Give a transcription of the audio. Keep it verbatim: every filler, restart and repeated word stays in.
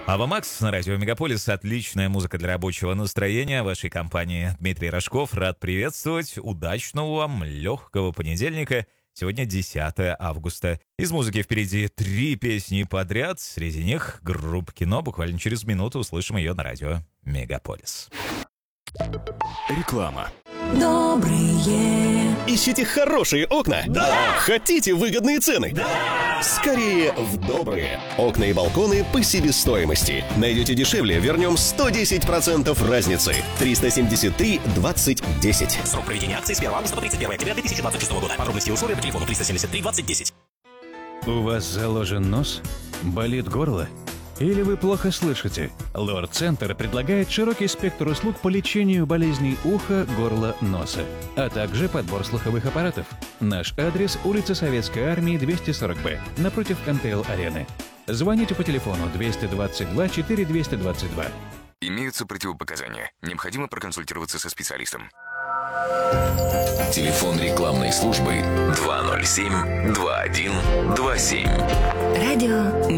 Ава Макс на радио Мегаполис. Отличная музыка для рабочего настроения. В вашей компании Дмитрий Рожков. Рад приветствовать. Удачного вам легкого понедельника. Сегодня десятое августа. Из музыки впереди три песни подряд. Среди них группа «Кино». Буквально через минуту услышим ее на радио Мегаполис. Реклама. Добрые. Ищите хорошие окна? Да! Хотите выгодные цены? Да! Скорее в добрые. Окна и балконы по себестоимости. Найдете дешевле, вернем сто десять процентов разницы. триста семьдесят три двадцать десять. Срок проведения акции с первого августа по тридцать первое октября две тысячи двадцать шестого года. Подробности и условия по телефону триста семьдесят три двадцать десять. У вас заложен нос? Болит горло? Или вы плохо слышите? Лор-центр предлагает широкий спектр услуг по лечению болезней уха, горла, носа, а также подбор слуховых аппаратов. Наш адрес – улица Советской Армии, двести сорок бэ, напротив эн тэ эл-арены. Звоните по телефону двести двадцать два четыре двести двадцать два. Имеются противопоказания. Необходимо проконсультироваться со специалистом. Телефон рекламной службы два ноль семь два один два семь. Радио